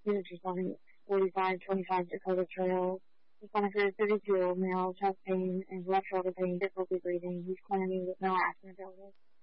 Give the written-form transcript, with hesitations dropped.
just on 4525 Dakota Trail. Hispanic 32-year-old male, chest pain and left shoulder pain, difficulty breathing. He's claiming with no accident available.